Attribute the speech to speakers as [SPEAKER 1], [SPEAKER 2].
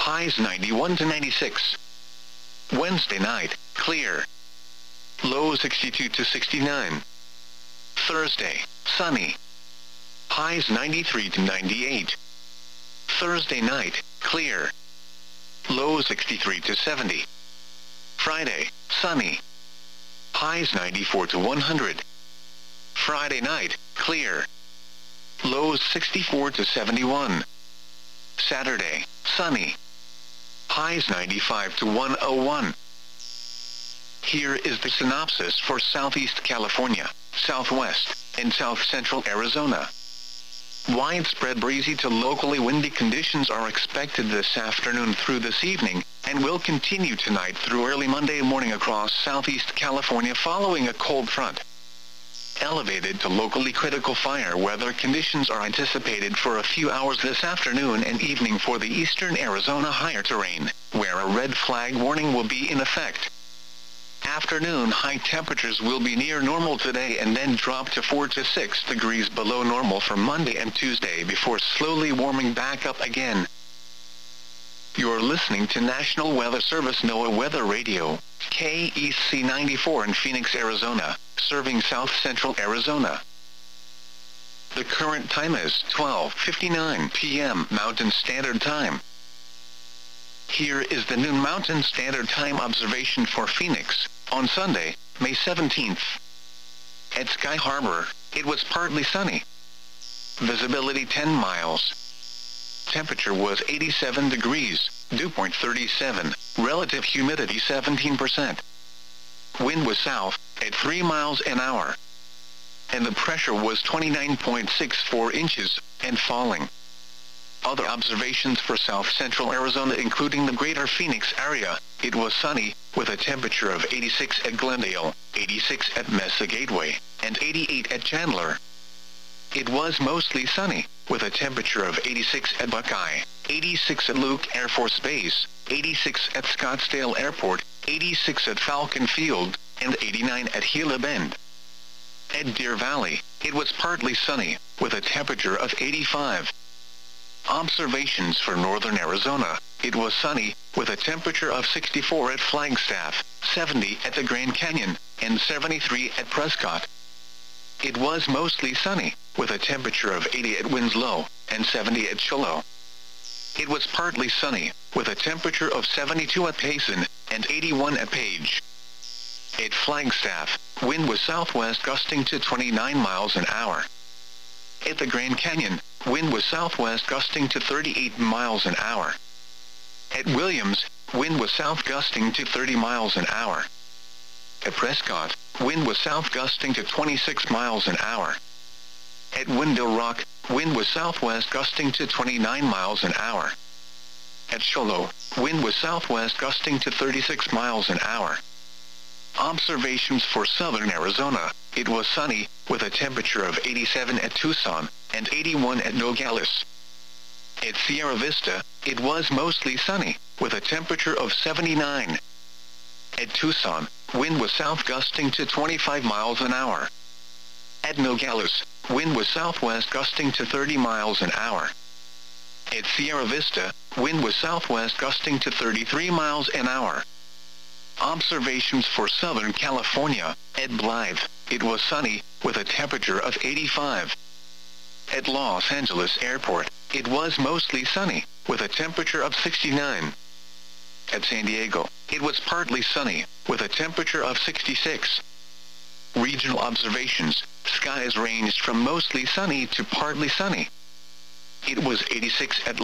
[SPEAKER 1] highs 91 to 96. Wednesday night, clear. Low 62 to 69. Thursday, sunny. Highs 93 to 98. Thursday night, clear. Low 63 to 70. Friday, sunny. Highs 94 to 100. Friday night, clear. Lows 64 to 71. Saturday, sunny. Highs 95 to 101. Here is the synopsis for Southeast California, Southwest, and South Central Arizona. Widespread breezy to locally windy conditions are expected this afternoon through this evening, and will continue tonight through early Monday morning across Southeast California following a cold front. Elevated to locally critical fire weather conditions are anticipated for a few hours this afternoon and evening for the eastern Arizona higher terrain, where a red flag warning will be in effect. Afternoon high temperatures will be near normal today and then drop to 4 to 6 degrees below normal for Monday and Tuesday before slowly warming back up again. You're listening to National Weather Service NOAA Weather Radio, KEC 94 in Phoenix, Arizona, serving South Central Arizona. The current time is 12:59 p.m. Mountain Standard Time. Here is the noon Mountain Standard Time observation for Phoenix, on Sunday, May 17th. At Sky Harbor, it was partly sunny. Visibility 10 miles. Temperature was 87 degrees, dew point 37, relative humidity 17%. Wind was south, at 3 miles an hour. And the pressure was 29.64 inches, and falling. Other observations for South Central Arizona including the greater Phoenix area, it was sunny, with a temperature of 86 at Glendale, 86 at Mesa Gateway, and 88 at Chandler. It was mostly sunny, with a temperature of 86 at Buckeye, 86 at Luke Air Force Base, 86 at Scottsdale Airport, 86 at Falcon Field, and 89 at Gila Bend. At Deer Valley, it was partly sunny, with a temperature of 85. Observations for northern Arizona, it was sunny, with a temperature of 64 at Flagstaff, 70 at the Grand Canyon, and 73 at Prescott. It was mostly sunny, with a temperature of 80 at Winslow, and 70 at Shiloh. It was partly sunny, with a temperature of 72 at Payson, and 81 at Page. At Flagstaff, wind was southwest gusting to 29 miles an hour. At the Grand Canyon, wind was southwest gusting to 38 miles an hour. At Williams, wind was south gusting to 30 miles an hour. At Prescott, wind was south gusting to 26 miles an hour. At Window Rock, wind was southwest gusting to 29 miles an hour. At Shiloh, wind was southwest gusting to 36 miles an hour. Observations for southern Arizona, it was sunny, with a temperature of 87 at Tucson, and 81 at Nogales. At Sierra Vista, it was mostly sunny, with a temperature of 79. At Tucson, wind was south gusting to 25 miles an hour. At Nogales, wind was southwest gusting to 30 miles an hour. At Sierra Vista, wind was southwest gusting to 33 miles an hour. Observations for Southern California, at Blythe, it was sunny, with a temperature of 85. At Los Angeles Airport, it was mostly sunny, with a temperature of 69. At San Diego, it was partly sunny, with a temperature of 66. Regional observations, skies ranged from mostly sunny to partly sunny. It was 86 at